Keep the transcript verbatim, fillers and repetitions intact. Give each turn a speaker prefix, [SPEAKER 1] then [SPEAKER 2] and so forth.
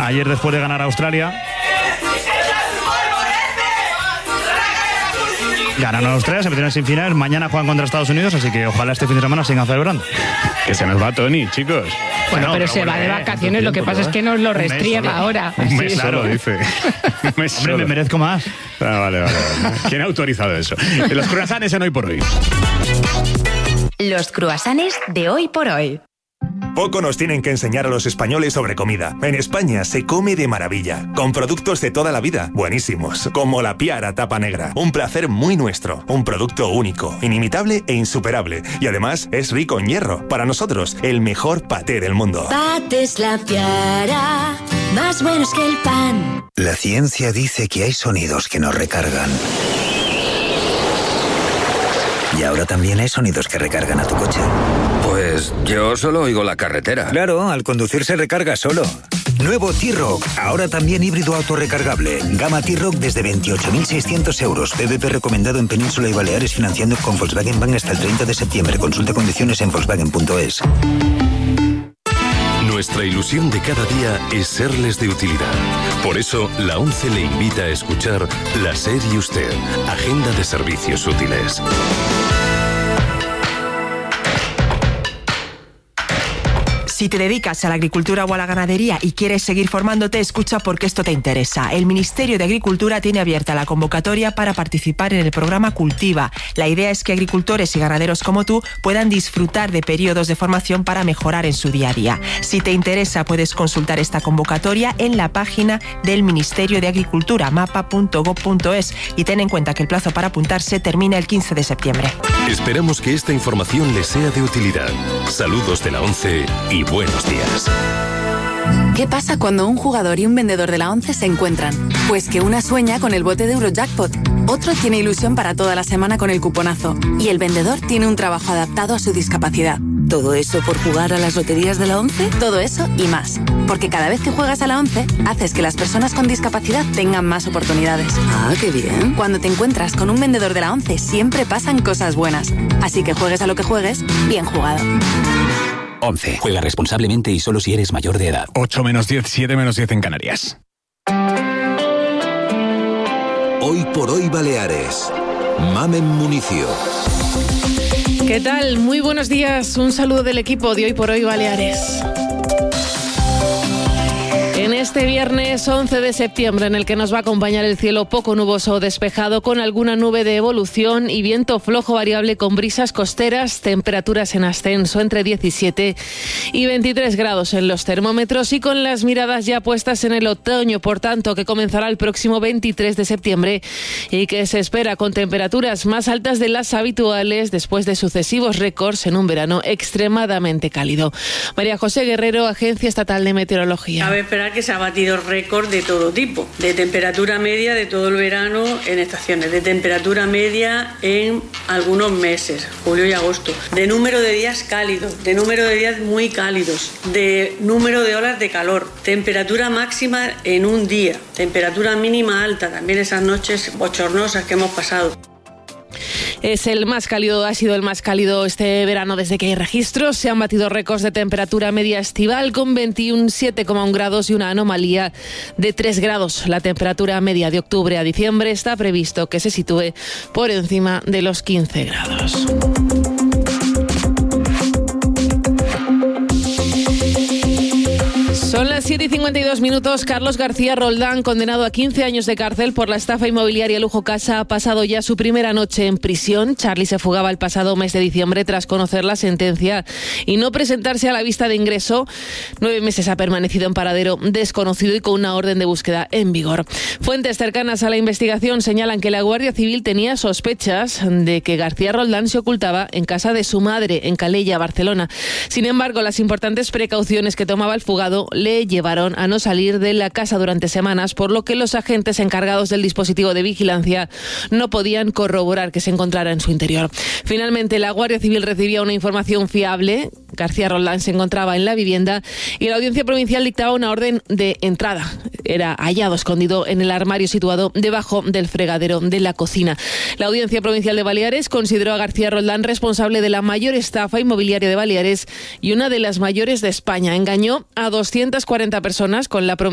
[SPEAKER 1] ayer después de ganar a Australia. Ganaron a Australia, se metieron en semifinales, mañana juegan contra Estados Unidos, así que ojalá este fin de semana sigan celebrando.
[SPEAKER 2] Que se nos va Tony, chicos.
[SPEAKER 3] Bueno,
[SPEAKER 1] Bueno,
[SPEAKER 3] pero
[SPEAKER 1] pero
[SPEAKER 3] se
[SPEAKER 1] bueno,
[SPEAKER 3] va de
[SPEAKER 1] eh,
[SPEAKER 3] vacaciones, lo que
[SPEAKER 1] tiempo,
[SPEAKER 3] pasa es que nos lo
[SPEAKER 1] un mes
[SPEAKER 3] restriega
[SPEAKER 1] solo.
[SPEAKER 3] ahora.
[SPEAKER 2] Un mes
[SPEAKER 3] Sí.
[SPEAKER 2] solo, dice. Un mes
[SPEAKER 1] Hombre, me
[SPEAKER 2] solo.
[SPEAKER 1] merezco más.
[SPEAKER 2] Ah, vale, vale, vale. ¿Quién ha autorizado eso? Los croissants en Hoy por Hoy.
[SPEAKER 4] Los croissants de Hoy por Hoy.
[SPEAKER 5] Poco nos tienen que enseñar a los españoles sobre comida. En España se come de maravilla, con productos de toda la vida, buenísimos, como la Piara Tapa Negra. Un placer muy nuestro, un producto único, inimitable e insuperable. Y además es rico en hierro. Para nosotros, el mejor paté del mundo.
[SPEAKER 6] Patés La Piara, más buenos que el pan.
[SPEAKER 7] La ciencia dice que hay sonidos que nos recargan. Y ahora también hay sonidos que recargan a tu coche.
[SPEAKER 8] Pues yo solo oigo la carretera.
[SPEAKER 7] Claro, al conducir se recarga solo. Nuevo T-Rock, ahora también híbrido autorrecargable. Gama T-Rock desde veintiocho mil seiscientos euros. P V P recomendado en Península y Baleares, financiando con Volkswagen Bank hasta el treinta de septiembre. Consulta condiciones en Volkswagen punto es.
[SPEAKER 9] Nuestra ilusión de cada día es serles de utilidad. Por eso, la ONCE le invita a escuchar La SER y Usted, Agenda de Servicios Útiles.
[SPEAKER 10] Si te dedicas a la agricultura o a la ganadería y quieres seguir formándote, escucha porque esto te interesa. El Ministerio de Agricultura tiene abierta la convocatoria para participar en el programa Cultiva. La idea es que agricultores y ganaderos como tú puedan disfrutar de periodos de formación para mejorar en su día a día. Si te interesa, puedes consultar esta convocatoria en la página del Ministerio de Agricultura, mapa punto gob punto es, y ten en cuenta que el plazo para apuntarse termina el quince de septiembre.
[SPEAKER 9] Esperamos que esta información les sea de utilidad. Saludos de la ONCE y buenos días.
[SPEAKER 11] ¿Qué pasa cuando un jugador y un vendedor de la ONCE se encuentran? Pues que una sueña con el bote de Eurojackpot, otro tiene ilusión para toda la semana con el cuponazo y el vendedor tiene un trabajo adaptado a su discapacidad. ¿Todo eso por jugar a las loterías de la ONCE? Todo eso y más. Porque cada vez que juegas a la ONCE, haces que las personas con discapacidad tengan más oportunidades.
[SPEAKER 6] Ah, qué bien.
[SPEAKER 11] Cuando te encuentras con un vendedor de la ONCE, siempre pasan cosas buenas. Así que juegues a lo que juegues, bien jugado.
[SPEAKER 12] ONCE. Juega responsablemente y solo si eres mayor de edad.
[SPEAKER 2] ocho menos diez, siete menos diez en Canarias.
[SPEAKER 13] Hoy por Hoy Baleares. Mamen Municio.
[SPEAKER 14] ¿Qué tal? Muy buenos días. Un saludo del equipo de Hoy por Hoy Baleares. En este viernes once de septiembre, en el que nos va a acompañar el cielo poco nuboso o despejado, con alguna nube de evolución y viento flojo variable con brisas costeras, temperaturas en ascenso entre diecisiete y veintitrés grados en los termómetros y con las miradas ya puestas en el otoño, por tanto, que comenzará el próximo veintitrés de septiembre y que se espera con temperaturas más altas de las habituales después de sucesivos récords en un verano extremadamente cálido. María José Guerrero, Agencia Estatal de Meteorología.
[SPEAKER 15] Cabe esperar que se ha batido récord de todo tipo, de temperatura media de todo el verano en estaciones, de temperatura media en algunos meses, julio y agosto, de número de días cálidos, de número de días muy cálidos, de número de olas de calor, temperatura máxima en un día, temperatura mínima alta, también esas noches bochornosas que hemos pasado.
[SPEAKER 14] Es el más cálido, ha sido el más cálido este verano desde que hay registros. Se han batido récords de temperatura media estival con veintisiete coma uno grados y una anomalía de tres grados. La temperatura media de octubre a diciembre está previsto que se sitúe por encima de los quince grados. Son las siete y cincuenta y dos minutos. Carlos García Roldán, condenado a quince años de cárcel por la estafa inmobiliaria Lujo Casa, ha pasado ya su primera noche en prisión. Charlie se fugaba el pasado mes de diciembre tras conocer la sentencia y no presentarse a la vista de ingreso. Nueve meses ha permanecido en paradero desconocido y con una orden de búsqueda en vigor. Fuentes cercanas a la investigación señalan que la Guardia Civil tenía sospechas de que García Roldán se ocultaba en casa de su madre en Calella, Barcelona. Sin embargo, las importantes precauciones que tomaba el fugado le llevaron a no salir de la casa durante semanas, por lo que los agentes encargados del dispositivo de vigilancia no podían corroborar que se encontrara en su interior. Finalmente, la Guardia Civil recibía una información fiable. García Roldán se encontraba en la vivienda y la Audiencia Provincial dictaba una orden de entrada. Era hallado escondido en el armario situado debajo del fregadero de la cocina. La Audiencia Provincial de Baleares consideró a García Roldán responsable de la mayor estafa inmobiliaria de Baleares y una de las mayores de España. Engañó a doscientas cuarenta personas con la promesa